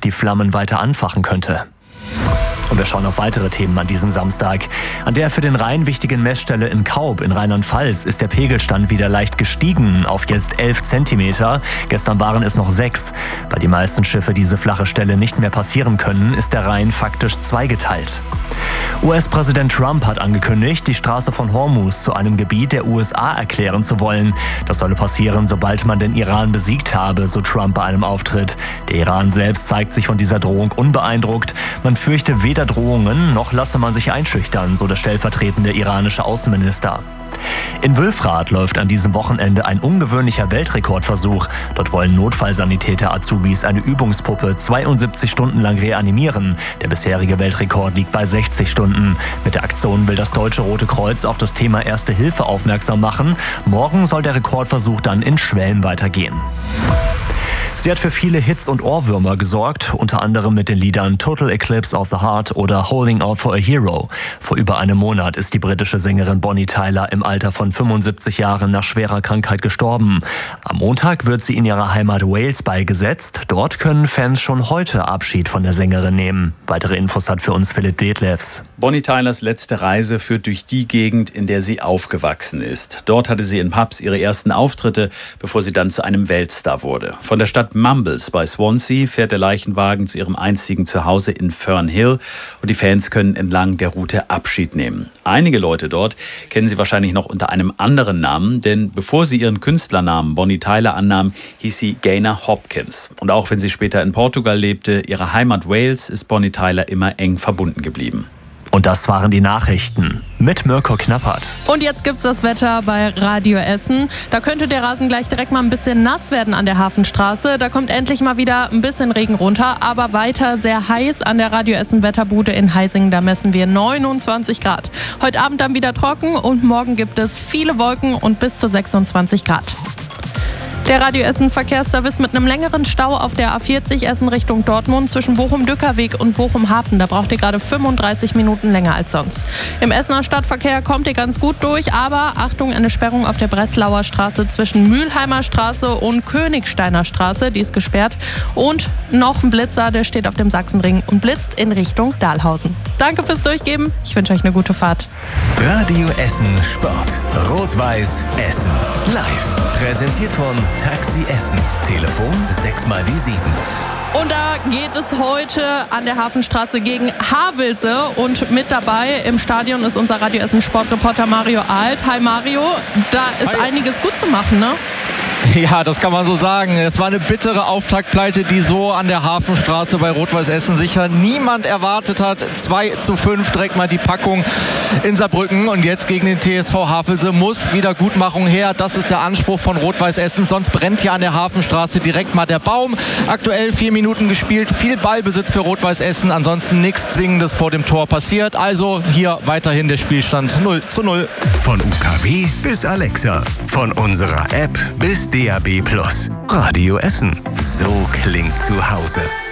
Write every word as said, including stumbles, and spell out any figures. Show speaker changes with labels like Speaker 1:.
Speaker 1: die Flammen weiter anfachen könnte. Und wir schauen auf weitere Themen an diesem Samstag. An der für den Rhein wichtigen Messstelle in Kaub in Rheinland-Pfalz ist der Pegelstand wieder leicht gestiegen auf jetzt elf Zentimeter. Gestern waren es noch sechs. Weil die meisten Schiffe diese flache Stelle nicht mehr passieren können, ist der Rhein faktisch zweigeteilt. U S-Präsident Trump hat angekündigt, die Straße von Hormuz zu einem Gebiet der U S A erklären zu wollen. Das solle passieren, sobald man den Iran besiegt habe, so Trump bei einem Auftritt. Der Iran selbst zeigt sich von dieser Drohung unbeeindruckt. Man fürchte weder Drohungen, noch lasse man sich einschüchtern, so der stellvertretende iranische Außenminister. In Wülfrath läuft an diesem Wochenende ein ungewöhnlicher Weltrekordversuch. Dort wollen Notfallsanitäter-Azubis eine Übungspuppe zweiundsiebzig Stunden lang reanimieren. Der bisherige Weltrekord liegt bei sechzig Stunden. Mit der Aktion will das Deutsche Rote Kreuz auf das Thema Erste Hilfe aufmerksam machen. Morgen soll der Rekordversuch dann in Schwelm weitergehen. Sie hat für viele Hits und Ohrwürmer gesorgt, unter anderem mit den Liedern Total Eclipse of the Heart oder Holding Out for a Hero. Vor über einem Monat ist die britische Sängerin Bonnie Tyler im Alter von fünfundsiebzig Jahren nach schwerer Krankheit gestorben. Am Montag wird sie in ihrer Heimat Wales beigesetzt. Dort können Fans schon heute Abschied von der Sängerin nehmen. Weitere Infos hat für uns Philipp Detlefs.
Speaker 2: Bonnie Tylers letzte Reise führt durch die Gegend, in der sie aufgewachsen ist. Dort hatte sie in Pubs ihre ersten Auftritte, bevor sie dann zu einem Weltstar wurde. Von der Stadt Mumbles bei Swansea fährt der Leichenwagen zu ihrem einstigen Zuhause in Fernhill und die Fans können entlang der Route Abschied nehmen. Einige Leute dort kennen sie wahrscheinlich noch unter einem anderen Namen, denn bevor sie ihren Künstlernamen Bonnie Tyler annahm, hieß sie Gaynor Hopkins. Und auch wenn sie später in Portugal lebte, ihre Heimat Wales, ist Bonnie Tyler immer eng verbunden geblieben.
Speaker 1: Und das waren die Nachrichten mit Mirko Knappert.
Speaker 3: Und jetzt gibt's das Wetter bei Radio Essen. Da könnte der Rasen gleich direkt mal ein bisschen nass werden an der Hafenstraße. Da kommt endlich mal wieder ein bisschen Regen runter, aber weiter sehr heiß an der Radio Essen Wetterbude in Heisingen. Da messen wir neunundzwanzig Grad. Heute Abend dann wieder trocken und morgen gibt es viele Wolken und bis zu sechsundzwanzig Grad. Der Radio Essen Verkehrsservice mit einem längeren Stau auf der A vierzig Essen Richtung Dortmund zwischen Bochum-Dückerweg und Bochum-Hapen. Da braucht ihr gerade fünfunddreißig Minuten länger als sonst. Im Essener Stadtverkehr kommt ihr ganz gut durch, aber Achtung, eine Sperrung auf der Breslauer Straße zwischen Mülheimer Straße und Königsteiner Straße. Die ist gesperrt. Und noch ein Blitzer, der steht auf dem Sachsenring und blitzt in Richtung Dahlhausen. Danke fürs Durchgeben. Ich wünsche euch eine gute Fahrt.
Speaker 4: Radio Essen Sport. Rot-Weiß Essen. Live. Präsentiert von Taxi Essen. Telefon sechs mal die sieben.
Speaker 3: Und da geht es heute an der Hafenstraße gegen Havelse. Und mit dabei im Stadion ist unser Radio Essen Sportreporter Mario Alt. Hi Mario, da ist Hi. Einiges gut zu machen, ne?
Speaker 5: Ja, das kann man so sagen. Es war eine bittere Auftaktpleite, die so an der Hafenstraße bei Rot-Weiß Essen sicher niemand erwartet hat. zwei zu fünf direkt mal die Packung in Saarbrücken. Und jetzt gegen den T S V Havelse muss Wiedergutmachung her. Das ist der Anspruch von Rot-Weiß Essen. Sonst brennt hier an der Hafenstraße direkt mal der Baum. Aktuell vier Minuten gespielt. Viel Ballbesitz für Rot-Weiß Essen. Ansonsten nichts Zwingendes vor dem Tor passiert. Also hier weiterhin der Spielstand null zu null.
Speaker 4: Von U K W bis Alexa. Von unserer App bis D A B Plus. Radio Essen. So klingt zu Hause.